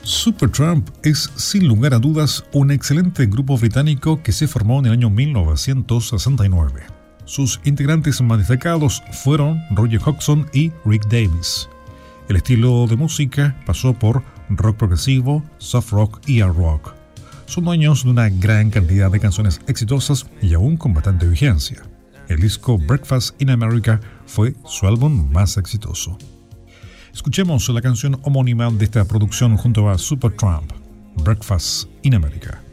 Supertramp es, sin lugar a dudas, un excelente grupo británico que se formó en el año 1969. Sus integrantes más destacados fueron Roger Hodgson y Rick Davies. El estilo de música pasó por rock progresivo, soft rock y hard rock. Son dueños de una gran cantidad de canciones exitosas y aún con bastante vigencia. El disco Breakfast in America fue su álbum más exitoso. Escuchemos la canción homónima de esta producción junto a Supertramp, Breakfast in America.